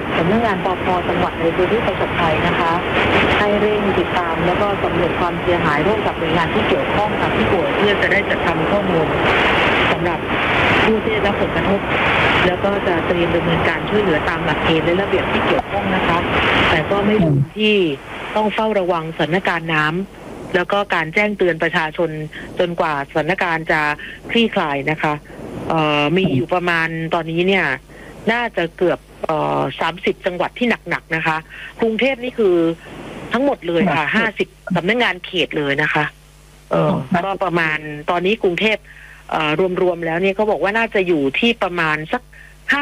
กับสำนักงานปภ.จังหวัดในพื้นที่ประสบภัยนะคะให้เร่งติดตามแล้วก็สำรวจความเสียหายร่วมกับหน่วยงานที่เกี่ยวข้องกับผู้ป่วยเพื่อจะได้จัดทำข้อมูลสำหรับผู้ที่ได้รับผลกระทบแล้วก็จะเตรียมดำเนินการช่วยเหลือตามหลักเกณฑ์และระเบียบที่เกี่ยวข้องนะคะแต่ก็ไม่ลืมที่ต้องเฝ้าระวังสถานการณ์น้ำแล้วก็การแจ้งเตือนประชาชนจนกว่าสถานการณ์จะคลี่คลายนะคะมีอยู่ประมาณตอนนี้เนี่ยน่าจะเกือบ30 จังหวัดที่หนักๆนะคะกรุงเทพนี่คือทั้งหมดเลยค่ะ50 สำนักงานเขตเลยนะคะก็ประมาณตอนนี้กรุงเทพรวมๆแล้วเนี่ยเขาบอกว่าน่าจะอยู่ที่ประมาณสัก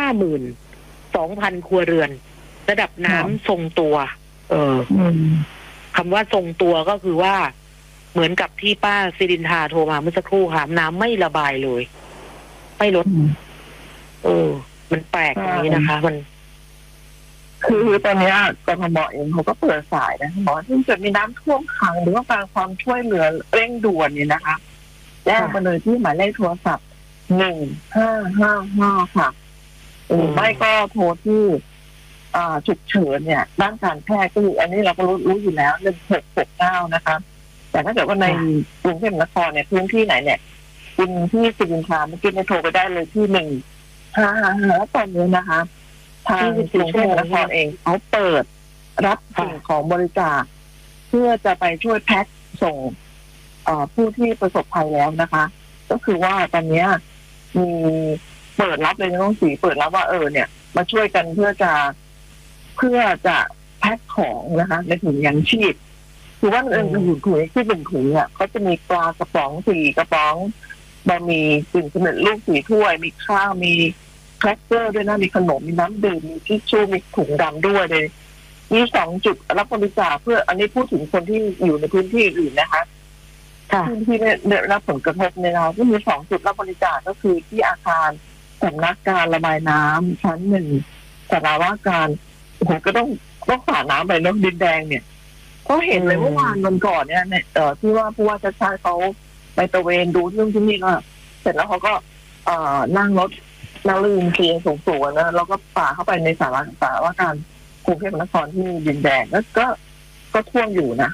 52,000 ครัวเรือนระดับน้ำทรงตัวคำว่าทรงตัวก็คือว่าเหมือนกับที่ป้าสิรินทาโทรมาเมื่อสักครู่ค่ะน้ำไม่ระบายเลยไม่ลดมันแปลกอย่างนี้นะคะมันคือตอนนี้กทม.เองเขาก็เปิดสายนะบอกว่าที่จะมีน้ำท่วมขังหรือว่าการความช่วยเหลือเร่งด่วนเนี่ยนะคะแจ้งมาเลยที่หมายเลขโทรศัพท์1555ค่ะหรือไม่ก็โทรที่ฉุกเฉินเนี่ยด้านการแพทย์ก็คืออันนี้เราก็รู้อยู่แล้ว1669นะคะแต่ถ้าเกิดว่าในกรุงเทพมหานครเนี่ยพื้นที่ไหนเนี่ยคุณที่สิรินทราเมื่อกี้โทรไปได้เลยที่1555แล้วตอนนี้นะคะทางกรุงเทพมหานครเองเขาเปิดรับสิ่งของบริจาคเพื่อจะไปช่วยแพ็คส่งผู้ที่ประสบภัยแล้วนะคะก็คือว่าตอนนี้มีเปิดรับเลยน้องสีเปิดรับว่าเนี่ยมาช่วยกันเพื่อจะแพ็คของนะคะในถุงยางชีพคือว่าถุงที่เป็นถุงเนี่ยเขาจะมีปลากระป๋อง4 กระป๋องบะหมี่กึ่งสำเร็จรูป4 ถ้วยมีข้าวมีแครกเกอร์ด้วยนะมีขนมมีน้ำดื่มมีทิชชู่มีถุงดำด้วยเลยมี2 จุดรับบริจาคเพื่ออันนี้พูดถึงคนที่อยู่ในพื้นที่อื่นนะคะพื้นที่ได้รับผลกระทบในเราก็มี2 จุดรับบริจาคก็คือที่อาคารสำนักการระบายน้ำชั้น1สาราว่าการผมก็ต้องฝ่าน้ำไปน้ำดินแดงเนี่ยก็เห็นเลยเมื่อวานวันก่อนเนี่ยที่ว่าผู้ว่าชัดชาติเขาไปตระเวนดูเรื่องที่นี่ก็เสร็จแล้วเขาก็นั่งรถนั่งเรือเคียงสูงๆนะแล้วก็ฝ่าเข้าไปในสาราว่าการกรุงเทพมหานครที่ดินแดงแล้วก็ท่วมอยู่นะ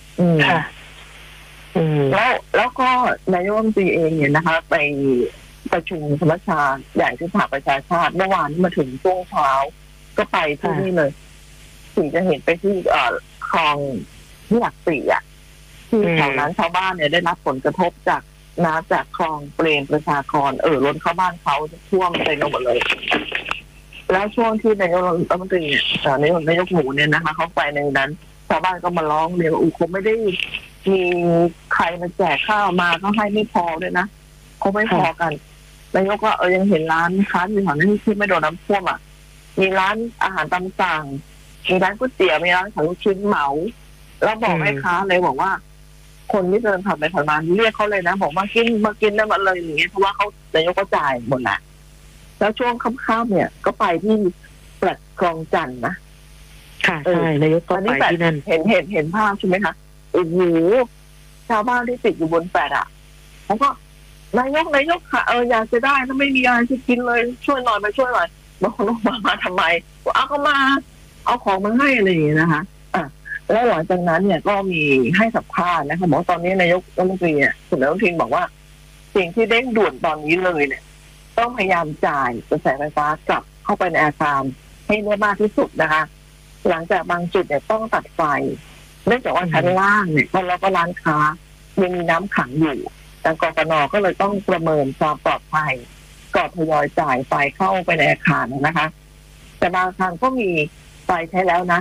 แล้วก็นายกรัฐมนตรีเองเนี่ยนะคะไปประชุมสมัชชาใหญ่ที่สหประชาชาติเมื่อวานมาถึงช่วงเช้าก็ไปที่นี่เลยถึงจะเห็นไปที่คลองที่หลัก4ที่แถวนั้นชาวบ้านเนี่ยได้รับผลกระทบจากน้ำจากคลองเปรมประชากรล้นเข้าบ้านเขาท่วมไปหมดเลยแล้วช่วงที่นายกรัฐมนตรีนายกหมูเนี่ยนะคะเขาไปในนั้นชาวบ้านก็มาร้องเรียนว่าเขาไม่ได้มีใครมาแจกข้าวมาก็ให้ไม่พอด้วยนะเขาไม่พอกันนายกก็ยังเห็นร้านค้าอยู่แถวนั้นที่ไม่โดนน้ำท่วมมีร้านอาหารตามสั่งมีร้านก๋วยเตี๋ยวมีร้านขายลูกชิ้นเหมาแล้วบอกแม่ค้าเลยบอกว่าคนที่เดินผ่านไปผ่านมาเรียกเขาเลยนะบอกมากินได้มาเลยอย่างเงี้ยเพราะว่าเขานายกก็จ่ายหมดแหละแล้วช่วงค่ำๆเนี่ยก็ไปที่แฟลตคลองจันทน์นะค่ะใช่นายกก็ไปที่นั่นเห็นภาพใช่ไหมคะโอ้โหชาวบ้านที่ติดอยู่บนแฟลตเขาก็นายกค่ะอยากจะได้ถ้าไม่มีอะไรจะกินเลยช่วยหน่อยมาช่วยหน่อยบอกลงมาทำไมเอาก็มาเอาของมาให้อะไรอย่างเงี้ยนะคะแล้วหลังจากนั้นเนี่ยก็มีให้สัมภาษณ์นะคะบอกตอนนี้นายกรัฐมนตรีคุณอนุทินบอกว่าสิ่งที่เร่งด่วนตอนนี้เลยเนี่ยต้องพยายามจ่ายกระแสไฟฟ้ากลับเข้าไปในอาคารให้ได้มากที่สุดนะคะหลังจากบางจุดเนี่ยต้องตัดไฟเนื่องจากว่าชั้นล่างเนี่ยแล้วก็ร้านค้ายังมีน้ำขังอยู่ทางกฟน.ก็เลยต้องประเมินความปลอดภัยก่อนทยอยจ่ายไฟเข้าไปในอาคารนะคะแต่บางอาคารก็มีไฟใช้แล้วนะ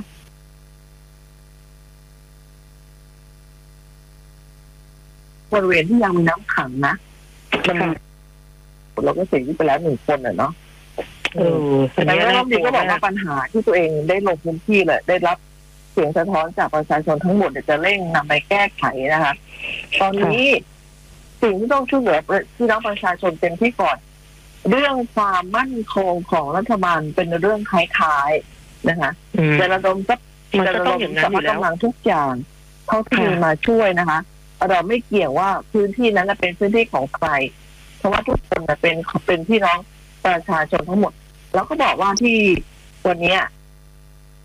บริเวณที่ยังมีน้ำขังนะเราก็เสียชีวิตไปแล้ว1 คนเนาะแต่แล้วน้องดีก็บอกว่าปัญหาที่ตัวเองได้ลงพื้นที่เลยได้รับเสียงสะท้อนจากประชาชนทั้งหมดจะเร่งนำไปแก้ไขนะคะตอนนี้สิ่งที่ต้องช่วยเหลือพี่น้องประชาชนเป็นที่ก่อนเรื่องความมั่นคงของรัฐบาลเป็นเรื่องท้ายๆนะคะจะระดมทรัพย์กำลังทุกอย่างเท่าที่มีมาช่วยนะคะเราไม่เกี่ยงว่าพื้นที่นั้นเป็นพื้นที่ของใครเพราะว่าทุกคนเป็นพี่น้องประชาชนทั้งหมดแล้วก็บอกว่าที่วันนี้